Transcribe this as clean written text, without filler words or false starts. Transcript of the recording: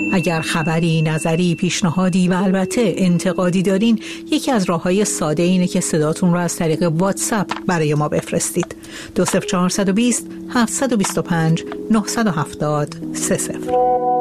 اگر خبری، نظری، پیشنهادی و البته انتقادی دارین، یکی از راه‌های ساده اینه که صداتون رو از طریق واتساپ برای ما بفرستید. 20420 725 970 30.